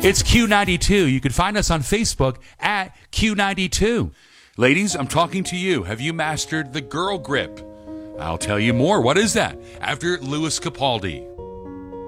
It's Q92. You can find us on Facebook at Q92. Ladies, I'm talking to you. Have you mastered the girl grip? I'll tell you more. What is that? After Louis Capaldi.